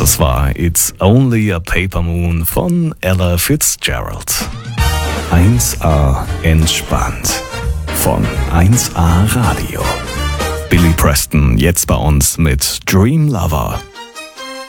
Das war It's Only a Paper Moon von Ella Fitzgerald. 1A entspannt von 1A Radio. Billy Preston jetzt bei uns mit Dream Lover.